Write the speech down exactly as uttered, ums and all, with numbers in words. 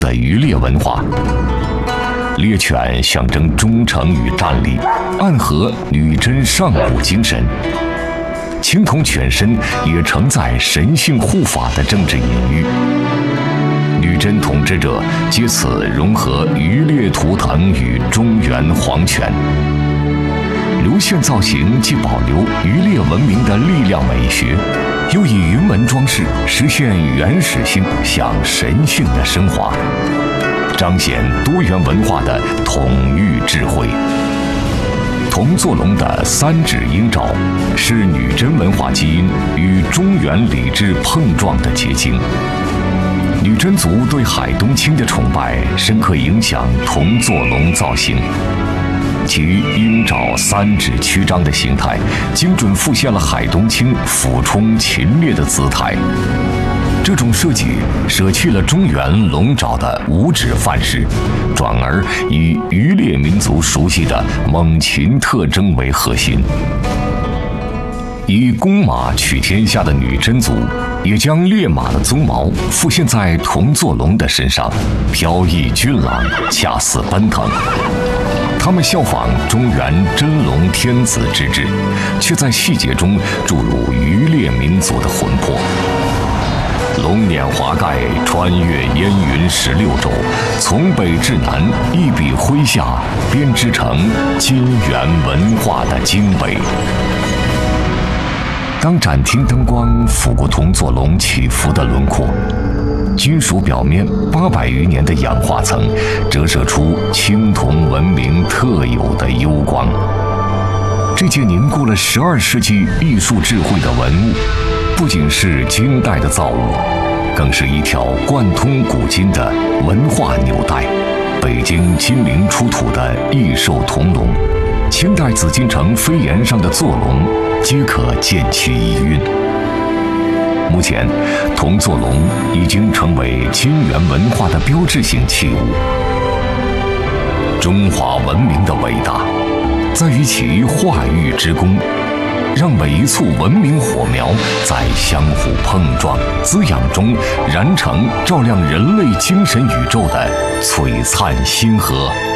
的渔猎文化。猎犬象征忠诚与战力，暗合女真上古精神。青铜犬身也承载神性护法的政治隐喻。女真统治者借此融合渔猎图腾与中原皇权。流线造型既保留渔猎文明的力量美学，又以云纹装饰实现原始性向神性的升华，彰显多元文化的统御智慧。铜座龙的三指鹰爪是女真文化基因与中原礼制碰撞的结晶。女真族对海东青的崇拜深刻影响铜座龙造型，其鹰爪三指曲张的形态，精准复现了海东青俯冲禽猎的姿态。这种设计舍弃了中原龙爪的五指范式，转而以渔猎民族熟悉的猛禽特征为核心。以公马取天下的女真族，也将烈马的鬃毛复现在铜座龙的身上，飘逸俊朗，恰似奔腾。他们效仿中原真龙天子之制，却在细节中注入渔猎民族的魂魄。龙辇华盖，穿越烟云十六州，从北至南，一笔挥下，编织成金元文化的经纬。当展厅灯光拂过铜座龙起伏的轮廓，金属表面八百余年的氧化层折射出青铜文明特有的幽光。这件凝固了十二世纪艺术智慧的文物，不仅是金代的造物，更是一条贯通古今的文化纽带。北京金陵出土的异兽铜龙，清代紫禁城飞檐上的坐龙，皆可见其遗韵。目前，铜座龙已经成为金元文化的标志性器物。中华文明的伟大，在于其化育之功，让每一簇文明火苗在相互碰撞、滋养中燃成照亮人类精神宇宙的璀璨星河。